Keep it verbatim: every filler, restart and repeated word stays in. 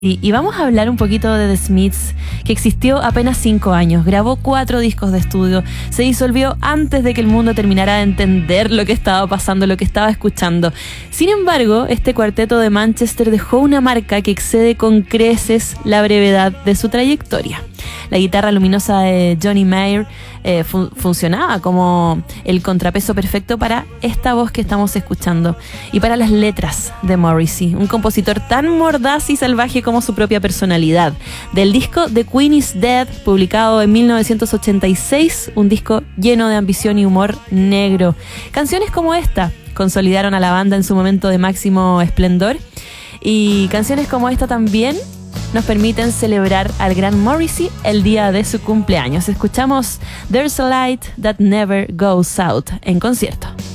Y, y vamos a hablar un poquito de The Smiths, que existió apenas cinco años, grabó cuatro discos de estudio, se disolvió antes de que el mundo terminara de entender lo que estaba pasando, lo que estaba escuchando. Sin embargo, este cuarteto de Manchester dejó una marca que excede con creces la brevedad de su trayectoria. La guitarra luminosa de Johnny Marr eh, fun- funcionaba como el contrapeso perfecto para esta voz que estamos escuchando y para las letras de Morrissey, un compositor tan mordaz y salvaje como su propia personalidad. Del disco The Queen is Dead, publicado en mil novecientos ochenta y seis, un disco lleno de ambición y humor negro. Canciones como esta consolidaron a la banda en su momento de máximo esplendor, y canciones como esta también nos permiten celebrar al gran Morrissey el día de su cumpleaños. Escuchamos There's a Light That Never Goes Out en concierto.